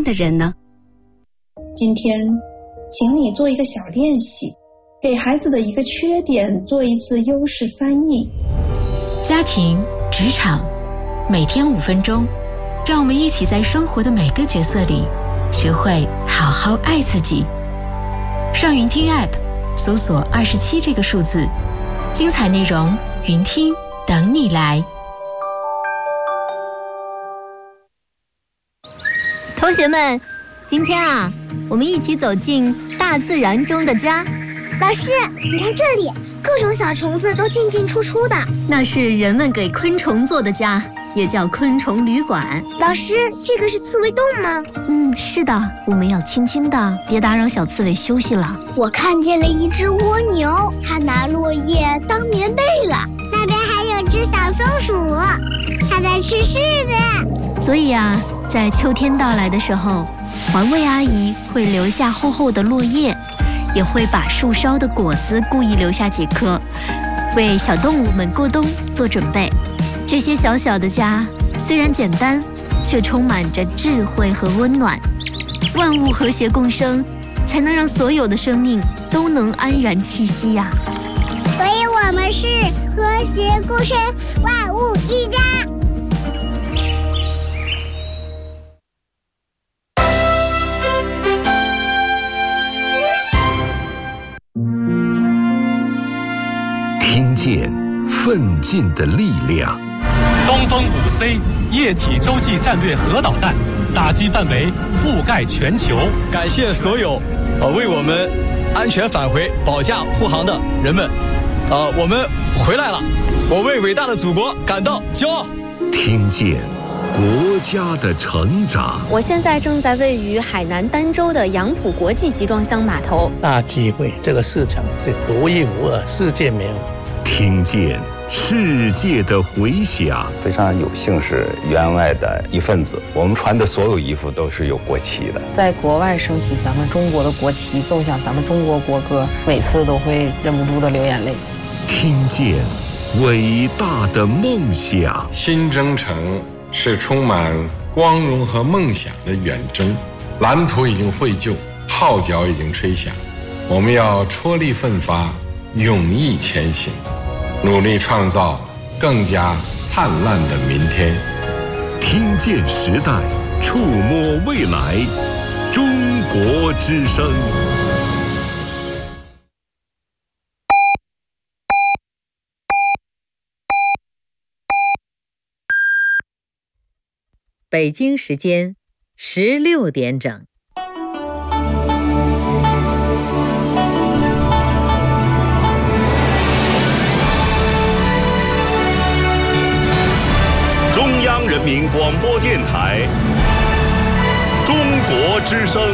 的人呢？ 今天请你做一个小练习，给孩子的一个缺点做一次优势翻译。 家庭、职场，每天5分钟，让我们一起在生活的每个角色里学会好好爱自己。上云听 App 搜索27这个数字，精彩内容云听等你来。 同学们，今天我们一起走进大自然中的家。 老师，你看这里，各种小虫子都进进出出的， 那是人们给昆虫做的家，也叫昆虫旅馆。 老师，这个是刺猬洞吗？ 是的，我们要轻轻的，别打扰小刺猬休息了。 我看见了一只蜗牛，它拿落叶当棉被了。那边还有只小松鼠，它在吃柿子。 所以在秋天到来的时候，环卫阿姨会留下厚厚的落叶，也会把树梢的果子故意留下几颗，为小动物们过冬做准备。这些小小的家虽然简单，却充满着智慧和温暖。万物和谐共生，才能让所有的生命都能安然栖息呀。 所以我们是和谐共生，万物一家。 听见奋进的力量。 东风5C 液体洲际战略核导弹打击范围覆盖全球。 感谢所有为我们安全返回保驾护航的人们。我们回来了，我为伟大的祖国感到骄傲。 听见国家的成长。 我现在正在位于海南儋州的杨浦国际集装箱码头。 大机会，这个市场是独一无二，世界没有。 听见世界的回响。 非常有幸是员外的一份子，我们穿的所有衣服都是有国旗的。 在国外升起咱们中国的国旗，奏响咱们中国国歌，每次都会忍不住的流眼泪。 听见伟大的梦想。 新征程是充满光荣和梦想的远征，蓝图已经绘就，号角已经吹响，我们要踔厉奋发，勇毅前行，努力创造更加灿烂的明天。 听见时代，触摸未来，中国之声。 北京时间16点整。 中央人民广播电台中国之声。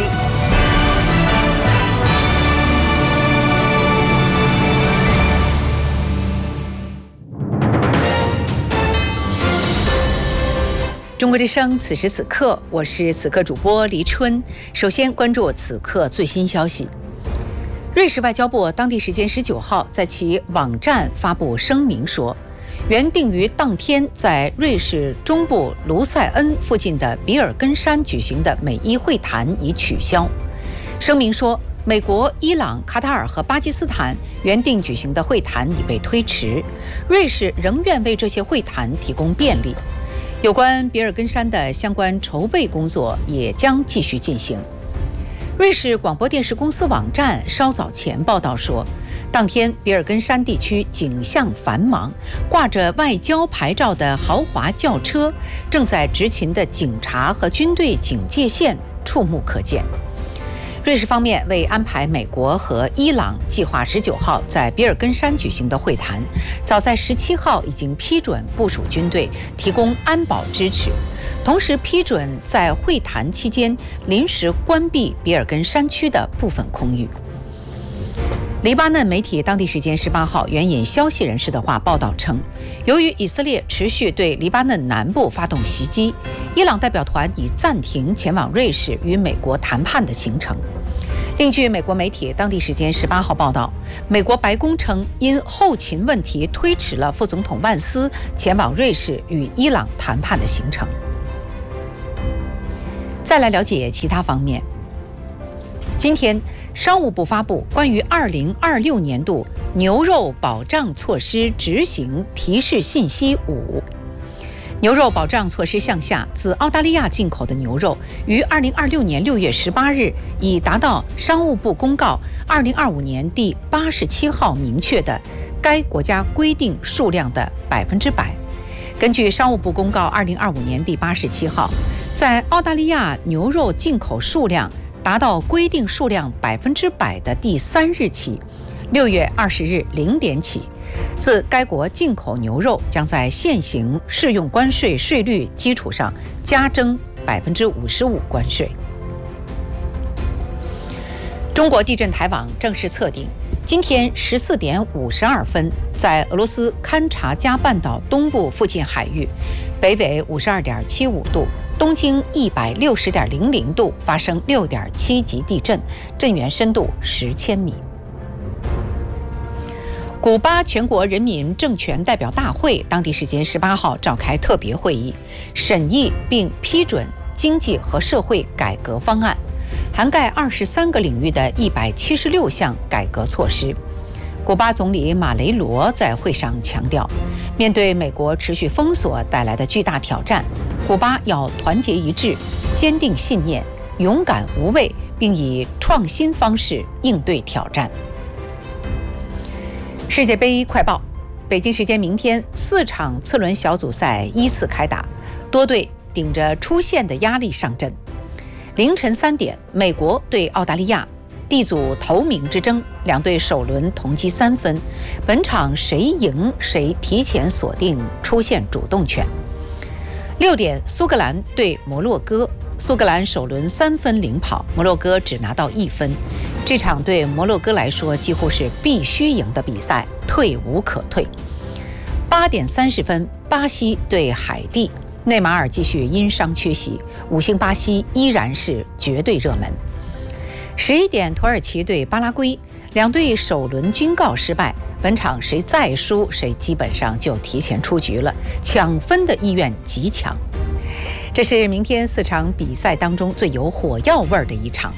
中国之声，此时此刻，我是此刻主播黎春。首先关注此刻最新消息。瑞士外交部当地时间19号在其网站发布声明说，原定于当天在瑞士中部卢塞恩附近的比尔根山举行的美伊会谈已取消。声明说，美国、伊朗、卡塔尔和巴基斯坦原定举行的会谈已被推迟，瑞士仍愿为这些会谈提供便利。有关比尔根山的相关筹备工作也将继续进行。瑞士广播电视公司网站稍早前报道说，当天比尔根山地区景象繁忙，挂着外交牌照的豪华轿车，正在执勤的警察和军队警戒线触目可见。瑞士方面为安排美国和伊朗计划19号在比尔根山举行的会谈，早在17号已经批准部署军队，提供安保支持，同时批准在会谈期间临时关闭比尔根山区的部分空域。黎巴嫩媒体当地时间18号援引消息人士的话报道称，由于以色列持续对黎巴嫩南部发动袭击，伊朗代表团已暂停前往瑞士与美国谈判的行程。另据美国媒体当地时间18号报道，美国白宫称因后勤问题推迟了副总统万斯前往瑞士与伊朗谈判的行程。 再来了解其他方面。今天，商务部发布关于2026年度牛肉保障措施执行提示信息5。牛肉保障措施项下，自澳大利亚进口的牛肉于2026年6月18日已达到商务部公告2025年第87号明确的该国家规定数量的100%。根据商务部公告2025年第87号，在澳大利亚牛肉进口数量达到规定数量100%的第3日起，6月20日0点起，自该国进口牛肉将在现行适用关税税率基础上加征55%关税。中国地震台网正式测定，今天14点52分，在俄罗斯勘察加半岛东部附近海域，北纬52.75度，东经160.00度发生6.7级地震，震源深度10千米。古巴全国人民政权代表大会当地时间18号召开特别会议，审议并批准经济和社会改革方案，涵盖23个领域的176项改革措施。古巴总理马雷罗在会上强调，面对美国持续封锁带来的巨大挑战，古巴要团结一致，坚定信念，勇敢无畏，并以创新方式应对挑战。世界杯快报：北京时间明天4场次轮小组赛依次开打，多队顶着出线的压力上阵。凌晨3点，美国对澳大利亚，D组头名之争，两队首轮同积3分，本场谁赢谁提前锁定出线主动权。6点，苏格兰对摩洛哥，苏格兰首轮3分领跑，摩洛哥只拿到1分。这场对摩洛哥来说几乎是必须赢的比赛，退无可退。8点30分，巴西对海地，内马尔继续因伤缺席，5星巴西依然是绝对热门。11点，土耳其对巴拉圭，两队首轮均告失败，本场谁再输谁基本上就提前出局了，抢分的意愿极强。这是明天4场比赛当中最有火药味儿的一场。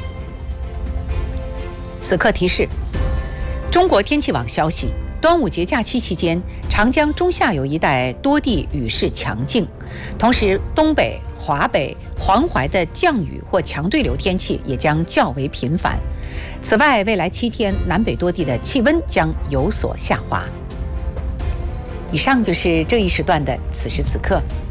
此刻提示：中国天气网消息，端午节假期期间，长江中下游一带多地雨势强劲，同时东北、华北、黄淮的降雨或强对流天气也将较为频繁。此外，未来7天，南北多地的气温将有所下滑。以上就是这一时段的此时此刻。